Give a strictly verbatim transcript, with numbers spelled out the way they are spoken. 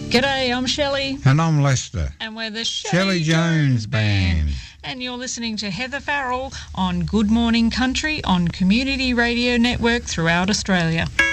G'day, I'm Shelley. And I'm Lester. And we're the Shelley, Shelley Jones, Jones Band. Band. And you're listening to Heather Farrell on Good Morning Country on Community Radio Network throughout Australia.